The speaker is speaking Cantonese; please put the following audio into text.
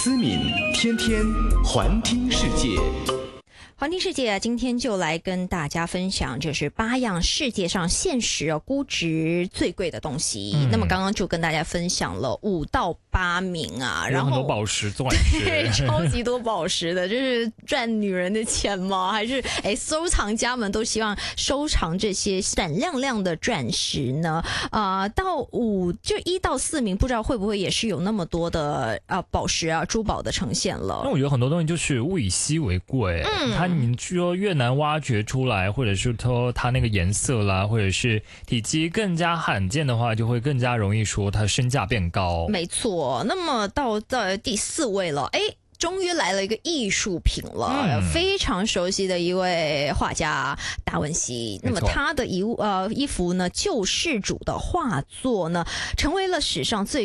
思敏天天环听世界。 环听世界今天就来跟大家分享，就是8样世界上现实估值最贵的东西。那么刚刚就跟大家分享了5到8名啊，然后有很多宝石钻石， 超级多宝石的，就是赚女人的钱吗？还是收藏家们都希望收藏这些闪亮亮的钻石呢？到1到4名，不知道会不会也是有那么多的宝石啊、珠宝的呈现了？ 那我觉得很多东西就是物以稀为贵，你说越难挖掘出来，或者是说它那个颜色啦，或者是体积更加罕见的话，就会更加容易说它身价变高。 没错，那么到第4位了，终于来了一个艺术品了，非常熟悉的一位画家达文西。那么他的一幅呢救世主的画作呢，成为了史上最